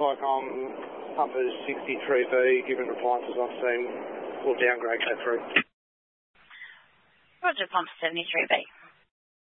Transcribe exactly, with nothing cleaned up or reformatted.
like I'm Pumpers sixty-three B, given appliances on scene, will downgrade K three. Roger, Pump seventy-three B.